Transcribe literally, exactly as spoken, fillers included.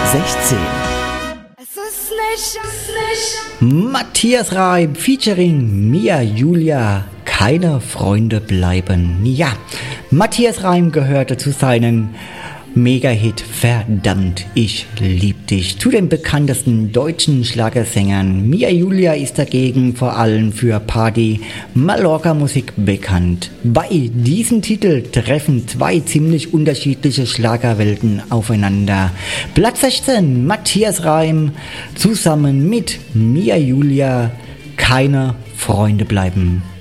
sechzehn. Es ist nicht, es ist nicht. Matthias Reim featuring Mia Julia. Keine Freunde bleiben. Ja, Matthias Reim gehörte zu seinen Mega-Hit Verdammt, ich lieb dich zu den bekanntesten deutschen Schlagersängern. Mia Julia ist dagegen vor allem für Party Mallorca Musik bekannt. Bei diesem Titel treffen zwei ziemlich unterschiedliche Schlagerwelten aufeinander. Platz sechzehn, Matthias Reim zusammen mit Mia Julia, Keine Freunde bleiben.